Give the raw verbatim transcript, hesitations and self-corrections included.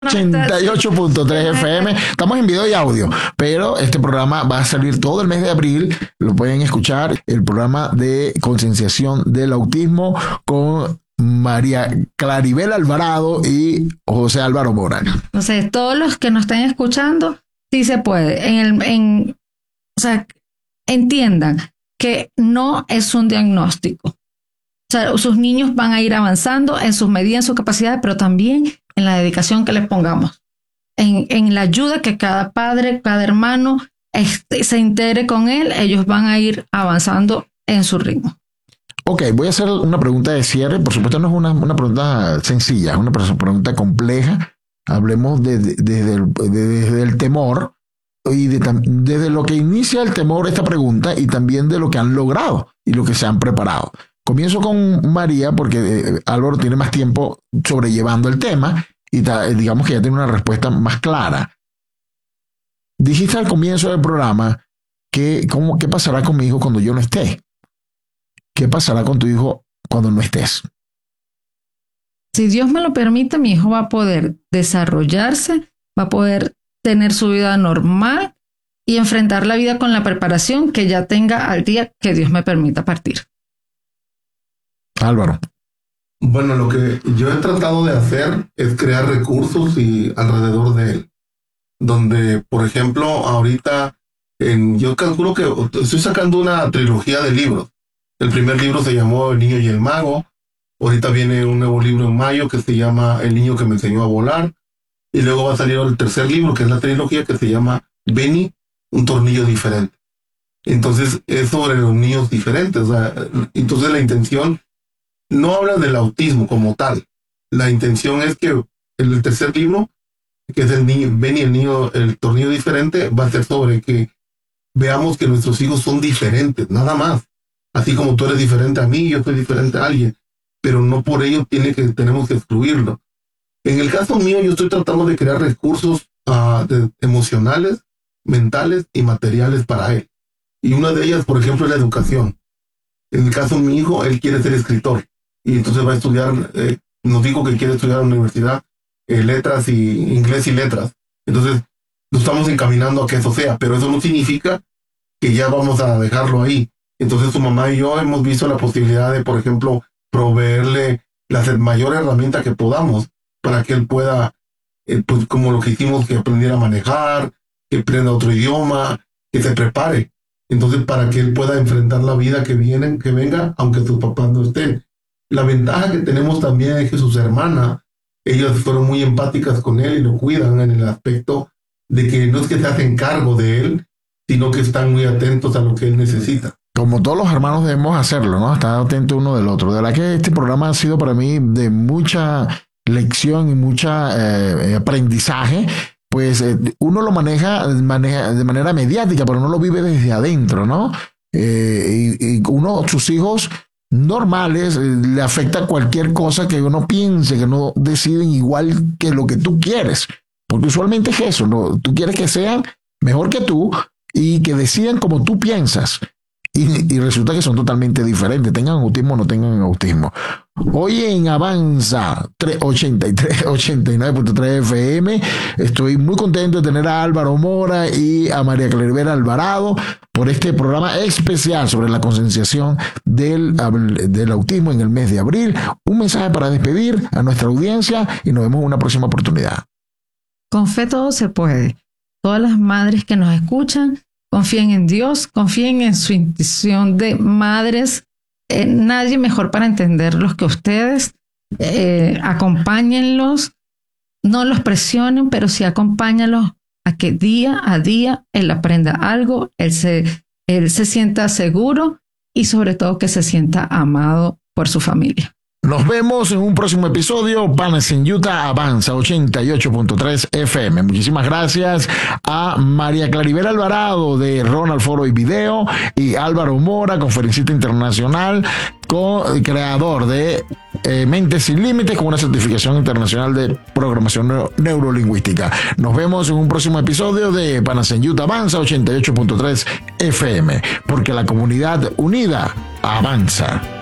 ochenta y ocho punto tres F M. Estamos en video y audio, pero este programa va a salir todo el mes de abril. Lo pueden escuchar, el programa de concienciación del autismo con María Claribel Alvarado y José Álvaro Mora. Entonces, todos los que nos estén escuchando, sí se puede. En el, en, o sea, entiendan que no es un diagnóstico. O sea, sus niños van a ir avanzando en sus medidas, en sus capacidades, pero también en la dedicación que les pongamos, en, en la ayuda que cada padre, cada hermano este, se integre con él, ellos van a ir avanzando en su ritmo. Ok, voy a hacer una pregunta de cierre. Por supuesto no es una, una pregunta sencilla, es una pregunta compleja. Hablemos de, de, desde, el, de, desde el temor y de, desde lo que inicia el temor esta pregunta y también de lo que han logrado y lo que se han preparado. Comienzo con María porque eh, Álvaro tiene más tiempo sobrellevando el tema y ta, digamos que ya tiene una respuesta más clara. Dijiste al comienzo del programa que cómo, qué pasará con mi hijo cuando yo no esté. ¿Qué pasará con tu hijo cuando no estés? Si Dios me lo permite, mi hijo va a poder desarrollarse, va a poder tener su vida normal y enfrentar la vida con la preparación que ya tenga al día que Dios me permita partir. Álvaro. Bueno, lo que yo he tratado de hacer es crear recursos y alrededor de él. Donde, por ejemplo, ahorita en, yo calculo que estoy sacando una trilogía de libros. El primer libro se llamó El niño y el mago. Ahorita viene un nuevo libro en mayo que se llama El niño que me enseñó a volar. Y luego va a salir el tercer libro, que es la trilogía, que se llama Benny, un tornillo diferente. Entonces, es sobre los niños diferentes. O sea, entonces la intención no habla del autismo como tal. La intención es que en el tercer libro, que es el niño, Benny, el niño, el tornillo diferente, va a ser sobre que veamos que nuestros hijos son diferentes, nada más. Así como tú eres diferente a mí, yo soy diferente a alguien, pero no por ello tiene que, tenemos que excluirlo. En el caso mío, yo estoy tratando de crear recursos uh, de, emocionales, mentales y materiales para él. Y una de ellas, por ejemplo, es la educación. En el caso de mi hijo, él quiere ser escritor. Y entonces va a estudiar, eh, nos dijo que quiere estudiar en la universidad, eh, letras y inglés y letras. Entonces, lo estamos encaminando a que eso sea, pero eso no significa que ya vamos a dejarlo ahí. Entonces, su mamá y yo hemos visto la posibilidad de, por ejemplo, proveerle la mayor herramienta que podamos para que él pueda, eh, pues como lo que hicimos, que aprendiera a manejar, que aprenda otro idioma, que se prepare. Entonces, para que él pueda enfrentar la vida que viene, que venga, aunque sus papás no estén. La ventaja que tenemos también es que sus hermanas, ellas fueron muy empáticas con él y lo cuidan en el aspecto de que no es que se hacen cargo de él, sino que están muy atentos a lo que él necesita. Como todos los hermanos debemos hacerlo, ¿no? Estar atentos uno del otro. De verdad que este programa ha sido para mí de mucha lección y mucha eh, aprendizaje. Pues eh, uno lo maneja, maneja de manera mediática, pero no lo vive desde adentro, ¿no? Eh, y, y uno, sus hijos normales, eh, le afecta cualquier cosa que uno piense, que no deciden igual que lo que tú quieres. Porque usualmente es eso, ¿no? Tú quieres que sean mejor que tú y que decidan como tú piensas. Y, y resulta que son totalmente diferentes, tengan autismo o no tengan autismo. Hoy en Avanza ochenta y tres, ochenta y nueve punto tres F M estoy muy contento de tener a Álvaro Mora y a María Claribel Alvarado por este programa especial sobre la concienciación del, del autismo en el mes de abril. Un mensaje para despedir a nuestra audiencia y nos vemos en una próxima oportunidad. Con fe todo se puede. Todas las madres que nos escuchan, confíen en Dios, confíen en su intuición de madres. Eh, nadie mejor para entenderlos que ustedes. Eh, acompáñenlos, no los presionen, pero sí acompáñenlos a que día a día él aprenda algo, él se, él se sienta seguro y sobre todo que se sienta amado por su familia. Nos vemos en un próximo episodio. Panas en Utah Avanza ochenta y ocho punto tres F M. Muchísimas gracias a María Claribel Alvarado de Ronald Foro y Video y Álvaro Mora, conferencista internacional, co-creador de eh, Mentes Sin Límites con una certificación internacional de programación neuro- neurolingüística. Nos vemos en un próximo episodio de Panas en Utah Avanza ochenta y ocho punto tres F M, porque la comunidad unida avanza.